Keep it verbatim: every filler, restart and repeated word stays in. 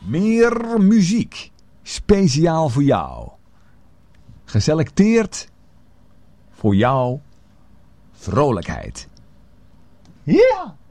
Meer muziek. Speciaal voor jou. Geselecteerd voor jouw vrolijkheid. Ja!